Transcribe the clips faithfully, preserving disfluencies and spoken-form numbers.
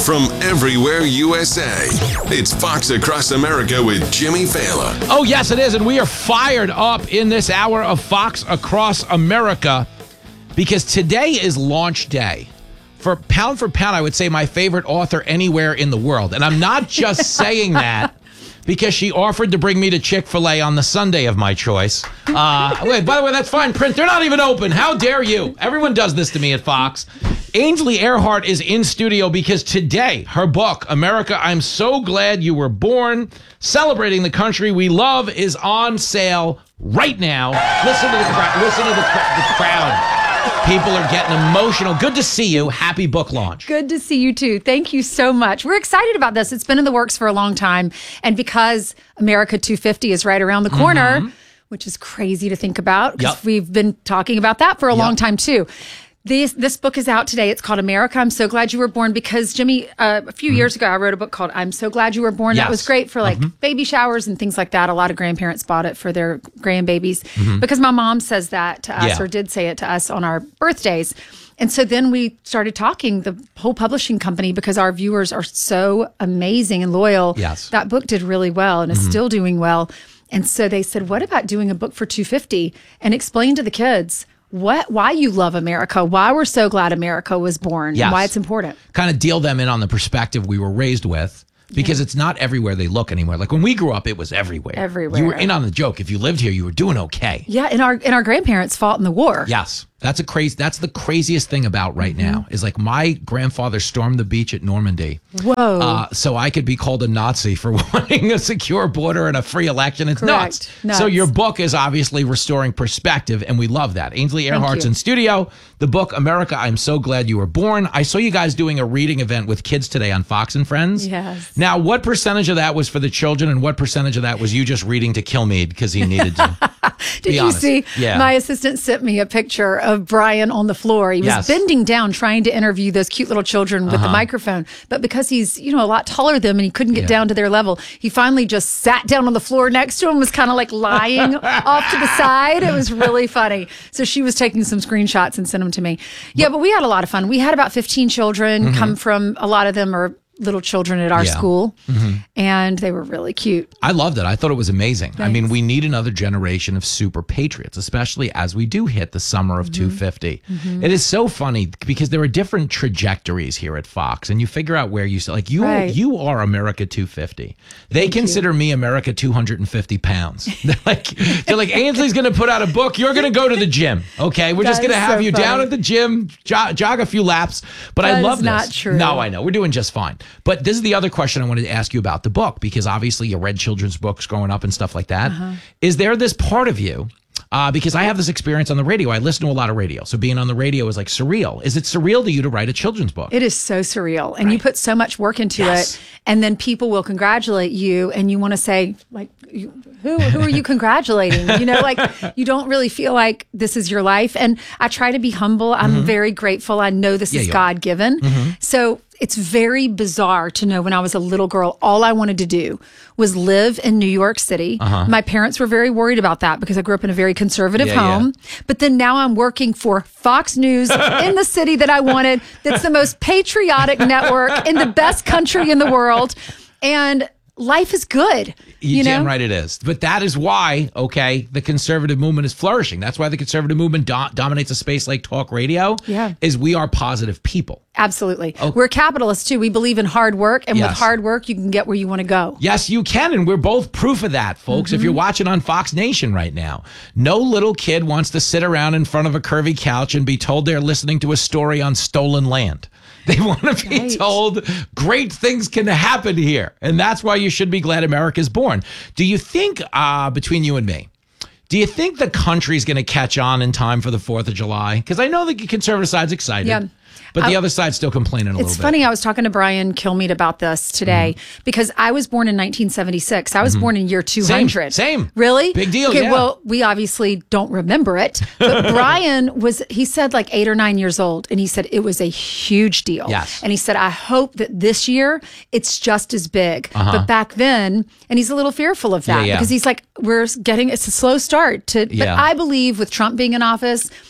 from everywhere U S A. It's Fox Across America with Jimmy Fallon. Oh, yes, it is. And we are fired up in this hour of Fox Across America because today is launch day. For pound for pound, I would say my favorite author anywhere in the world. And I'm not just saying that because she offered to bring me to Chick-fil-A on the Sunday of my choice. Uh, wait, by the way, that's fine print. They're not even open. How dare you? Everyone does this to me at Fox. Ainsley Earhardt is in studio because today, her book, America, I'm So Glad You Were Born, Celebrating the Country We Love, is on sale right now. Listen to the, cra- listen to the, cra- the crowd. People are getting emotional. Good to see you. Happy book launch. Good to see you too. Thank you so much. We're excited about this. It's been in the works for a long time. And because America two fifty is right around the corner, mm-hmm. which is crazy to think about because yep. we've been talking about that for a yep. long time too. This this book is out today. It's called America, I'm So Glad You Were Born because, Jimmy, uh, a few mm-hmm. years ago, I wrote a book called I'm So Glad You Were Born. Yes. That was great for like mm-hmm. baby showers and things like that. A lot of grandparents bought it for their grandbabies mm-hmm. because my mom says that to us yeah. or did say it to us on our birthdays. And so then we started talking, the whole publishing company, because our viewers are so amazing and loyal. Yes. That book did really well and is mm-hmm. still doing well. And so they said, what about doing a book for two fifty and explain to the kids what, why you love America, why we're so glad America was born, yes. and why it's important. Kind of deal them in on the perspective we were raised with, because yeah. it's not everywhere they look anymore. Like when we grew up, it was everywhere. Everywhere. You were in on the joke. If you lived here, you were doing okay. Yeah, and our and our grandparents fought in the war. Yes. That's a crazy. That's the craziest thing about right mm-hmm. now is like my grandfather stormed the beach at Normandy. Whoa! Uh, so I could be called a Nazi for wanting a secure border and a free election. It's nuts. nuts. So your book is obviously restoring perspective, and we love that. Ainsley Earhardt's in studio. The book America, I'm So Glad You Were Born. I saw you guys doing a reading event with kids today on Fox and Friends. Yes. Now, what percentage of that was for the children, and what percentage of that was you just reading to Kilmeade because he needed to? Did you honest. see? Yeah. My assistant sent me a picture of Brian on the floor. He was yes. bending down trying to interview those cute little children with uh-huh. the microphone. But because he's, you know, a lot taller than them and he couldn't get yeah. down to their level, he finally just sat down on the floor next to him, was kind of like lying off to the side. It was really funny. So she was taking some screenshots and sent them to me. Yeah, but, but we had a lot of fun. We had about fifteen children mm-hmm. come from, a lot of them are little children at our yeah. school, mm-hmm. and they were really cute. I loved it. I thought it was amazing. Thanks. I mean, we need another generation of super patriots, especially as we do hit the summer of mm-hmm. two fifty. Mm-hmm. It is so funny because there are different trajectories here at Fox, and you figure out where you like you. Right. You are America two fifty. They Thank consider you. me America two hundred fifty pounds. They're like, they're like, Ainsley's going to put out a book. You're going to go to the gym. Okay, we're That just going to have so you funny. down at the gym, jog, jog a few laps. But that I love is this. Not true. No, I know we're doing just fine. But this is the other question I wanted to ask you about the book, because obviously you read children's books growing up and stuff like that. Uh-huh. Is there this part of you, uh, because I have this experience on the radio. I listen to a lot of radio. So being on the radio is like surreal. Is it surreal to you to write a children's book? It is so surreal. And right. you put so much work into yes. it. And then people will congratulate you and you want to say, like, you, who who are you congratulating? You know, like you don't really feel like this is your life. And I try to be humble. I'm mm-hmm. very grateful. I know this yeah, is you God given. Mm-hmm. So it's very bizarre to know when I was a little girl, all I wanted to do was live in New York City. Uh-huh. My parents were very worried about that because I grew up in a very conservative yeah, home. Yeah. But then now I'm working for Fox News in the city that I wanted. That's the most patriotic network in the best country in the world. And life is good. You, you damn know? right it is. But that is why, okay, the conservative movement is flourishing. That's why the conservative movement do- dominates a space like talk radio. Yeah. Is we are positive people. Absolutely. Oh. We're capitalists too. We believe in hard work, and yes. with hard work, you can get where you want to go. Yes, you can, and we're both proof of that, folks. Mm-hmm. If you're watching on Fox Nation right now, no little kid wants to sit around in front of a curvy couch and be told they're listening to a story on stolen land. They want to be right. told great things can happen here, and that's why you should be glad America's born. Do you think, uh, between you and me, do you think the country's going to catch on in time for the fourth of July? Because I know the conservative side's excited. Yeah. But the I, other side's still complaining a little bit. It's funny. I was talking to Brian Kilmeade about this today mm-hmm. because I was born in nineteen seventy-six. I was mm-hmm. born in year two hundred. Same. same. Really? Big deal, okay, yeah. Well, we obviously don't remember it. But Brian was, he said like eight or nine years old. And he said it was a huge deal. Yes. And he said, I hope that this year it's just as big. Uh-huh. But back then, and he's a little fearful of that yeah, yeah. because he's like, we're getting, it's a slow start. to. But yeah. I believe with Trump being in office,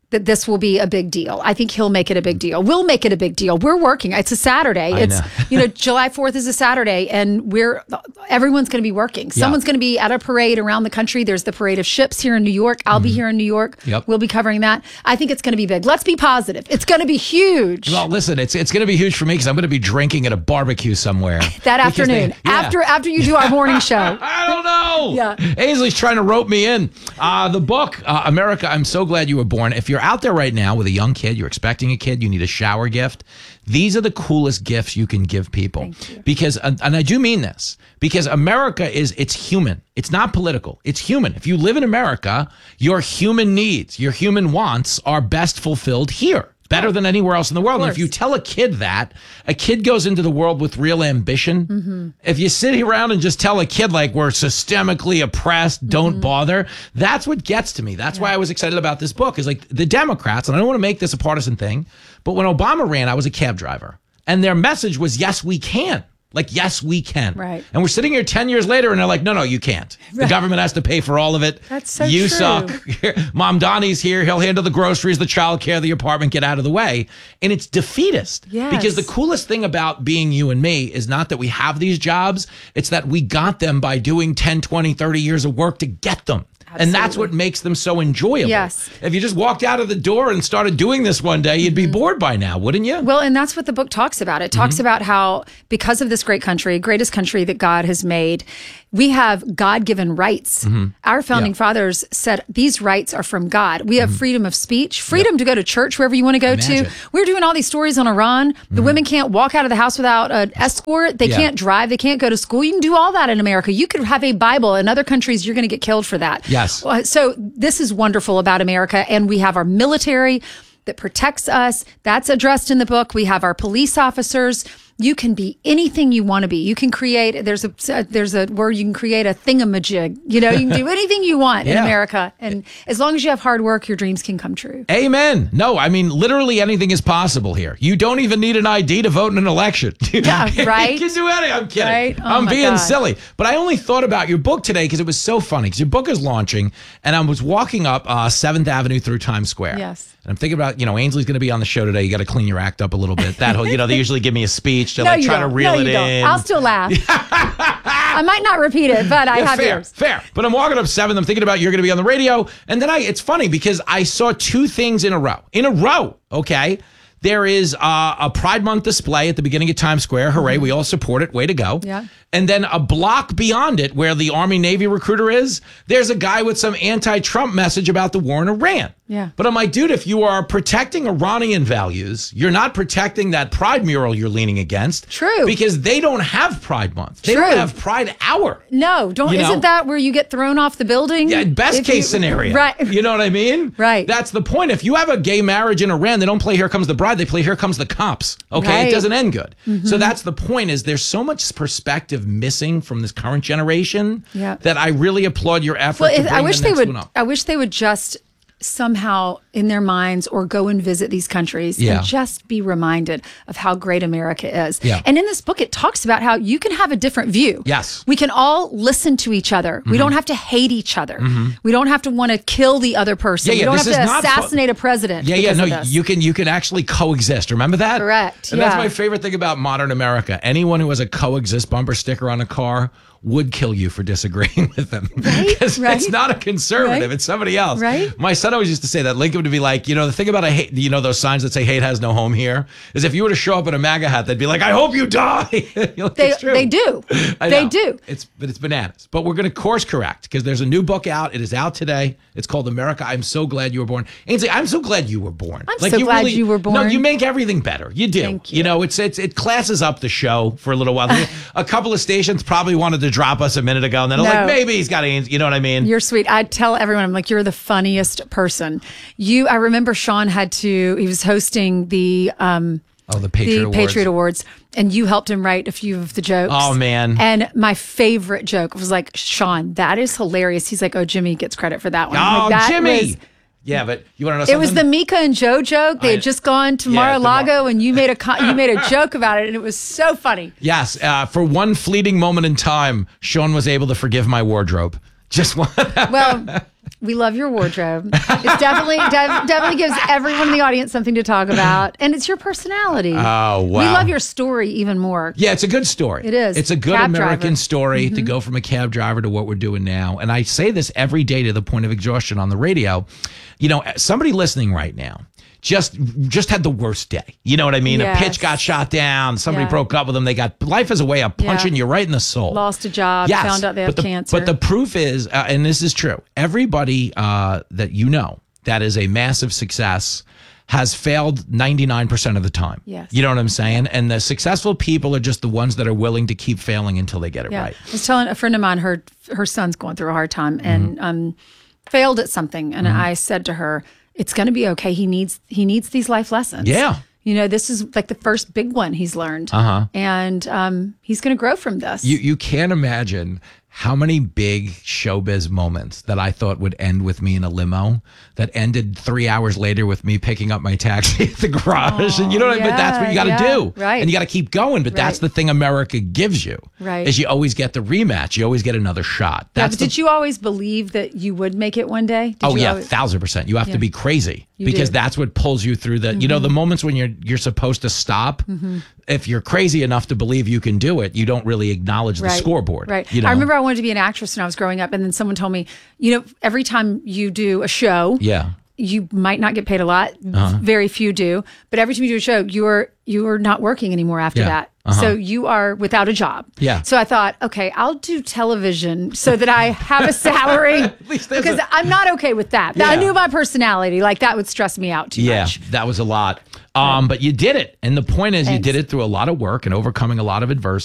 that this will be a big deal. I think he'll make it a big deal. We'll make it a big deal. We're working. It's a Saturday. I it's, know. you know, July fourth is a Saturday, and we're, everyone's going to be working. Someone's going to be at a parade around the country. There's the parade of ships here in New York. I'll mm-hmm. be here in New York. Yep. We'll be covering that. I think it's going to be big. Let's be positive. It's going to be huge. Well, listen, it's it's going to be huge for me because I'm going to be drinking at a barbecue somewhere. that afternoon. They, yeah. After after you do our morning show. I don't know. Yeah. Ainsley's trying to rope me in. Uh, the book, uh, America, I'm So Glad You Were Born. If you're out there right now with a young kid, you're expecting a kid, you need a shower gift, these are the coolest gifts you can give people. Thank you. Because, and I do mean this, because America is, it's human. It's not political. It's human. If you live in America, your human needs, your human wants are best fulfilled here. Better than anywhere else in the world. And if you tell a kid that, a kid goes into the world with real ambition. Mm-hmm. If you sit around and just tell a kid like we're systemically oppressed, don't mm-hmm. bother, that's what gets to me. That's yeah. why I was excited about this book is like the Democrats, and I don't want to make this a partisan thing, but when Obama ran, I was a cab driver. And their message was, yes, we can. Like, yes, we can. Right. And we're sitting here ten years later and they're like, no, no, you can't. The right. government has to pay for all of it. That's so you true. suck. Mom Donnie's here. He'll handle the groceries, the childcare, the apartment, get out of the way. And it's defeatist. Yes. Because the coolest thing about being you and me is not that we have these jobs. It's that we got them by doing ten, twenty, thirty years of work to get them. Absolutely. And that's what makes them so enjoyable. Yes. If you just walked out of the door and started doing this one day, you'd be mm-hmm. bored by now, wouldn't you? Well, and that's what the book talks about. It talks mm-hmm. about how because of this great country, greatest country that God has made, we have God-given rights. Mm-hmm. Our founding yeah. fathers said these rights are from God. We have mm-hmm. freedom of speech, freedom yep. to go to church wherever you want to go Imagine. to. We're doing all these stories on Iran. The mm-hmm. women can't walk out of the house without an escort. They yeah. can't drive. They can't go to school. You can do all that in America. You could have a Bible. In other countries, you're going to get killed for that. Yes. So this is wonderful about America. And we have our military that protects us. That's addressed in the book. We have our police officers. You can be anything you want to be. You can create, there's a there's a word, you can create a thingamajig. You know, you can do anything you want yeah. in America. And as long as you have hard work, your dreams can come true. Amen. No, I mean, literally anything is possible here. You don't even need an I D to vote in an election. Yeah, right? You can do anything. I'm kidding. Right? Oh I'm being God. silly. But I only thought about your book today because it was so funny. Because your book is launching, and I was walking up uh, seventh Avenue through Times Square. Yes. And I'm thinking about, you know, Ainsley's going to be on the show today. You got to clean your act up a little bit. That whole, you know, they usually give me a speech to no, like try don't. to reel no, it you don't. in. I'll still laugh. I might not repeat it, but I yeah, have fair, yours. Fair. But I'm walking up seventh. I'm thinking about you're going to be on the radio. And then I, it's funny because I saw two things in a row. In a row, okay? There is uh, a Pride Month display at the beginning of Times Square. Hooray, we all support it. Way to go. Yeah. And then a block beyond it, where the Army-Navy recruiter is, there's a guy with some anti-Trump message about the war in Iran. Yeah. But I'm like, dude, if you are protecting Iranian values, you're not protecting that Pride mural you're leaning against. True. Because they don't have Pride Month. They True. don't have Pride Hour. No, don't. You know? Isn't that where you get thrown off the building? Yeah, best case you, scenario. Right. You know what I mean? Right. That's the point. If you have a gay marriage in Iran, they don't play Here Comes the Bride. They play Here Comes the Cops. Okay? Right. It doesn't end good. Mm-hmm. So that's the point is there's so much perspective missing from this current generation yeah. that I really applaud your effort well, to bring I wish the they next would, one up. I wish they would just somehow in their minds or go and visit these countries yeah. and just be reminded of how great America is. Yeah. And in this book, it talks about how you can have a different view. Yes. We can all listen to each other. Mm-hmm. We don't have to hate each other. Mm-hmm. We don't have to want to kill the other person. Yeah, yeah, we don't this have to is not assassinate fu- a president. Yeah, yeah, no, you can you can actually coexist. Remember that? Correct. And yeah. that's my favorite thing about modern America. Anyone who has a coexist bumper sticker on a car would kill you for disagreeing with them. Right, right. It's not a conservative, right. it's somebody else. Right. My son always used to say that. Lincoln would be like, you know, the thing about a hate, you know, those signs that say hate has no home here, is if you were to show up in a MAGA hat, they'd be like, I hope you die. Like, they, it's true. they do. I They know. do. It's But it's bananas. But we're going to course correct because there's a new book out. It is out today. It's called America, I'm So Glad You Were Born. Ainsley, I'm so glad you were born. I'm so glad you were born. No, you make everything better. You do. Thank you. You know, it's, it's it classes up the show for a little while. A couple of stations probably wanted to drop us a minute ago, and then I'm No. like, maybe he's got Ainsley. You know what I mean? You're sweet. I tell everyone, I'm like, you're the funniest person. You, I remember Sean had to, he was hosting the, um, Oh, the Patriot the Awards. Patriot Awards, and you helped him write a few of the jokes. Oh, man. And my favorite joke was like, Sean, that is hilarious. He's like, oh, Jimmy gets credit for that one. I'm Oh, like, that Jimmy. was- yeah, but you want to know something? it was the Mika and Joe joke. They I- had just gone to Yeah, Mar-a-Lago, the- and you made a co- you made a joke about it, and it was so funny. Yes, uh, for one fleeting moment in time, Sean was able to forgive my wardrobe. Just one. Well, We love your wardrobe. It's definitely def- definitely gives everyone in the audience something to talk about, and it's your personality. Oh, wow. We love your story even more. Yeah, it's a good story. It is. It's a good Cab American driver. story Mm-hmm. to go from a cab driver to what we're doing now. And I say this every day to the point of exhaustion on the radio. You know, somebody listening right now just just had the worst day. You know what I mean? Yes. A pitch got shot down. Somebody Yeah. broke up with them. They got life is a way of punching Yeah. you right in the soul. Lost a job, Yes, found out they have but the, cancer. But the proof is, uh, and this is true, everybody uh, that you know that is a massive success has failed ninety-nine percent of the time. Yes. You know what I'm saying? And the successful people are just the ones that are willing to keep failing until they get it Yeah. right. I was telling a friend of mine, her her son's going through a hard time and Mm-hmm. um, failed at something, and I said to her, "It's going to be okay. He needs he needs these life lessons. Yeah. You know, this is like the first big one he's learned, uh-huh. and um, he's going to grow from this. You you can't imagine how many big showbiz moments that I thought would end with me in a limo that ended three hours later with me picking up my taxi at the garage. And you know what I mean? But that's what you got to yeah, do. right. And you got to keep going. But that's Right. the thing America gives you. Right. Is you always get the rematch. You always get another shot. Yeah, That's but the, did you always believe that you would make it one day? Did Oh you yeah, always- thousand percent. You have Yeah. to be crazy You because do. that's what pulls you through the. You know, the moments when you're you're supposed to stop. Mm-hmm. If you're crazy enough to believe you can do it, you don't really acknowledge the Right. scoreboard. Right. You know? I remember I wanted to be an actress when I was growing up, and then someone told me, you know, every time you do a show, Yeah. you might not get paid a lot. Very few do. But every time you do a show, you're you're not working anymore after Yeah. that. So you are without a job. Yeah. So I thought, okay, I'll do television so that I have a salary least there's because a- I'm not okay with that. I Yeah. knew my personality. Like that would stress me out too Yeah, much. that was a lot. Um, but you did it. And the point is, you Thanks. did it through a lot of work and overcoming a lot of adversity.